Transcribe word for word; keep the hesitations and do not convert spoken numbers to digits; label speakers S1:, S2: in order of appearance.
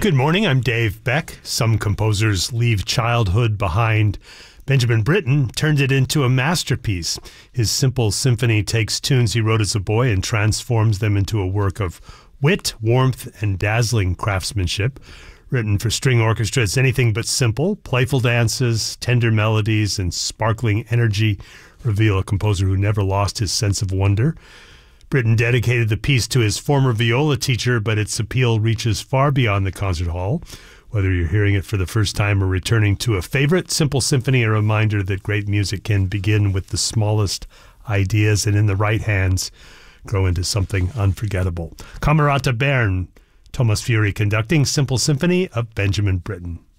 S1: Good morning, I'm Dave Beck. Some composers leave childhood behind. Benjamin Britten turned it into a masterpiece. His simple symphony takes tunes he wrote as a boy and transforms them into a work of wit, warmth, and dazzling craftsmanship. Written for string orchestra, it's anything but simple. Playful dances, tender melodies, and sparkling energy reveal a composer who never lost his sense of wonder. Britten dedicated the piece to his former viola teacher, but its appeal reaches far beyond the concert hall. Whether you're hearing it for the first time or returning to a favorite, Simple Symphony, a reminder that great music can begin with the smallest ideas and in the right hands grow into something unforgettable. Camerata Bern, Thomas Fury conducting Simple Symphony of Benjamin Britten.